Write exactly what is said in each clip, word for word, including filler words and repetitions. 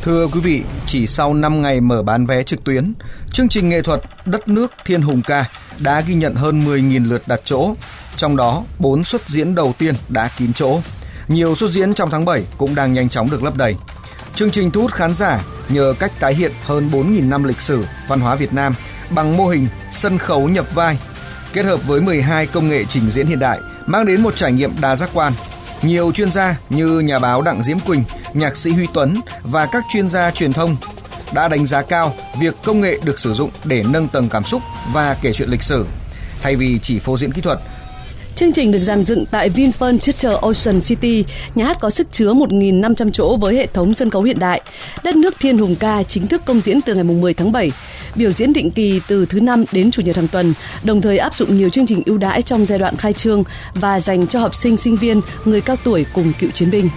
Thưa quý vị, chỉ sau năm ngày mở bán vé trực tuyến, chương trình nghệ thuật Đất nước Thiên Hùng Ca đã ghi nhận hơn mười nghìn lượt đặt chỗ, trong đó bốn suất diễn đầu tiên đã kín chỗ. Nhiều suất diễn trong tháng bảy cũng đang nhanh chóng được lấp đầy. Chương trình thu hút khán giả nhờ cách tái hiện hơn bốn nghìn năm lịch sử văn hóa Việt Nam bằng mô hình sân khấu nhập vai, kết hợp với mười hai công nghệ trình diễn hiện đại, mang đến một trải nghiệm đa giác quan. Nhiều chuyên gia như nhà báo Đặng Diễm Quỳnh, nhạc sĩ Huy Tuấn và các chuyên gia truyền thông đã đánh giá cao việc công nghệ được sử dụng để nâng tầng cảm xúc và kể chuyện lịch sử, thay vì chỉ phô diễn kỹ thuật. Chương trình được dàn dựng tại Vinpearl Theatre Ocean City, nhà hát có sức chứa một nghìn năm trăm chỗ với hệ thống sân khấu hiện đại. Đất nước Thiên Hùng Ca chính thức công diễn từ ngày mười tháng bảy, biểu diễn định kỳ từ thứ năm đến chủ nhật hàng tuần, đồng thời áp dụng nhiều chương trình ưu đãi trong giai đoạn khai trương và dành cho học sinh, sinh viên, người cao tuổi cùng cựu chiến binh.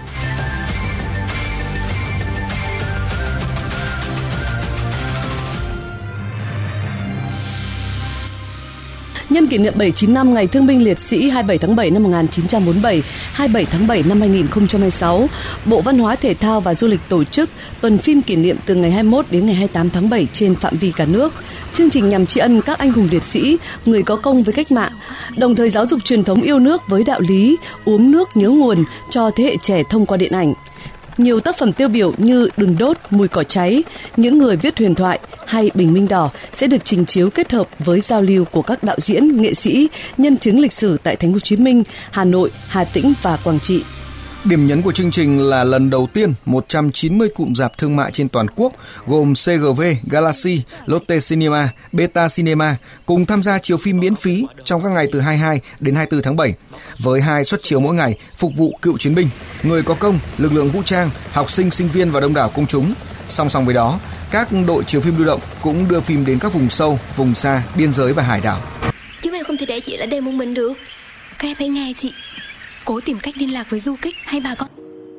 Nhân kỷ niệm bảy mươi chín năm Ngày Thương binh Liệt sĩ hai mươi bảy tháng bảy năm một nghìn chín trăm bốn mươi bảy, hai mươi bảy tháng bảy năm hai nghìn không trăm hai mươi sáu, Bộ Văn hóa Thể thao và Du lịch tổ chức tuần phim kỷ niệm từ ngày hai mươi mốt đến ngày hai mươi tám tháng bảy trên phạm vi cả nước. Chương trình nhằm tri ân các anh hùng liệt sĩ, người có công với cách mạng, đồng thời giáo dục truyền thống yêu nước với đạo lý uống nước nhớ nguồn cho thế hệ trẻ thông qua điện ảnh. Nhiều tác phẩm tiêu biểu như Đừng đốt, Mùi cỏ cháy, Những người viết huyền thoại hay Bình minh đỏ sẽ được trình chiếu kết hợp với giao lưu của các đạo diễn, nghệ sĩ, nhân chứng lịch sử tại Thành phố Hồ Chí Minh, Hà Nội, Hà Tĩnh và Quảng Trị. Điểm nhấn của chương trình là lần đầu tiên một trăm chín mươi cụm rạp thương mại trên toàn quốc gồm xê giê vê, Galaxy, Lotte Cinema, Beta Cinema cùng tham gia chiếu phim miễn phí trong các ngày từ hai mươi hai đến hai mươi tư tháng bảy, với hai suất chiếu mỗi ngày phục vụ cựu chiến binh, người có công, lực lượng vũ trang, học sinh, sinh viên và đông đảo công chúng. Song song với đó, các đội chiếu phim lưu động cũng đưa phim đến các vùng sâu, vùng xa, biên giới và hải đảo. Chúng em không thể để chị lại đây một mình được. Các em hãy nghe chị. Cố tìm cách liên lạc với du kích hay bà con.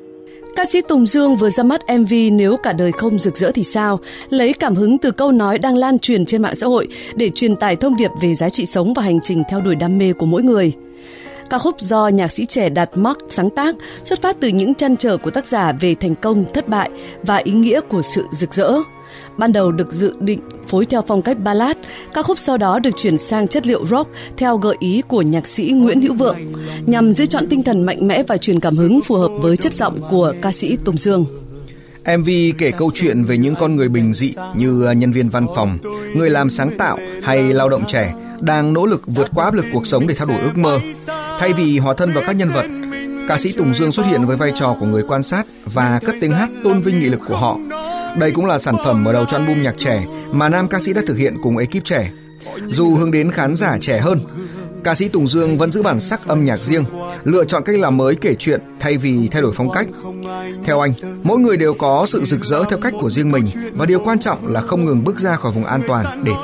Ca sĩ Tùng Dương vừa ra mắt em vê Nếu cả đời không rực rỡ thì sao, lấy cảm hứng từ câu nói đang lan truyền trên mạng xã hội để truyền tải thông điệp về giá trị sống và hành trình theo đuổi đam mê của mỗi người. Ca khúc do nhạc sĩ trẻ Đạt Mark sáng tác xuất phát từ những trăn trở của tác giả về thành công, thất bại và ý nghĩa của sự rực rỡ. Ban đầu được dự định phối theo phong cách ballad, ca khúc sau đó được chuyển sang chất liệu rock theo gợi ý của nhạc sĩ Nguyễn Hữu Vượng, nhằm giữ trọn tinh thần mạnh mẽ và truyền cảm hứng phù hợp với chất giọng của ca sĩ Tùng Dương. em vê kể câu chuyện về những con người bình dị như nhân viên văn phòng, người làm sáng tạo hay lao động trẻ đang nỗ lực vượt qua áp lực cuộc sống để theo đuổi ước mơ. Thay vì hóa thân vào các nhân vật, ca sĩ Tùng Dương xuất hiện với vai trò của người quan sát và cất tiếng hát tôn vinh nghị lực của họ. Đây cũng là sản phẩm mở đầu cho album nhạc trẻ mà nam ca sĩ đã thực hiện cùng ekip trẻ. Dù hướng đến khán giả trẻ hơn, ca sĩ Tùng Dương vẫn giữ bản sắc âm nhạc riêng, lựa chọn cách làm mới kể chuyện thay vì thay đổi phong cách. Theo anh, mỗi người đều có sự rực rỡ theo cách của riêng mình và điều quan trọng là không ngừng bước ra khỏi vùng an toàn để